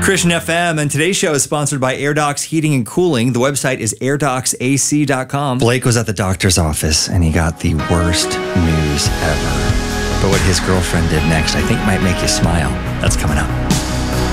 Christian FM, and today's show is sponsored by AirDocs Heating and Cooling. The website is airdocsac.com. Blake was at the doctor's office, and he got the worst news ever. But what his girlfriend did next, I think might make you smile. That's coming up.